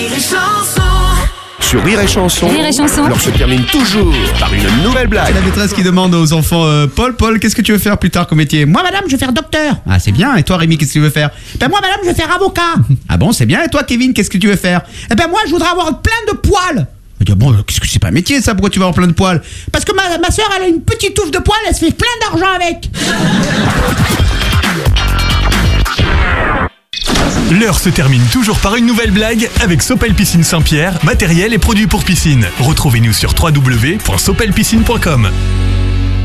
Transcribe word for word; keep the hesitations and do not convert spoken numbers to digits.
Sur Rire et Chanson, Rire et Chanson. l'heure se termine toujours par une nouvelle blague. C'est la maîtresse qui demande aux enfants euh, Paul, Paul, qu'est-ce que tu veux faire plus tard comme métier? Moi, madame, je veux faire docteur. Ah, c'est bien. Et toi, Rémi, qu'est-ce que tu veux faire? Ben, moi, madame, je veux faire avocat. Ah bon, c'est bien. Et toi, Kevin, qu'est-ce que tu veux faire? Eh ben, moi, je voudrais avoir plein de poils. Je dis, bon, qu'est-ce que c'est pas un métier, ça? Pourquoi tu vas avoir plein de poils? Parce que ma, ma soeur, elle a une petite touffe de poils, elle se fait plein d'argent avec. L'heure se termine toujours par une nouvelle blague avec Sopel Piscine Saint-Pierre, matériel et produits pour piscine. Retrouvez-nous sur w w w point sopel piscine point com.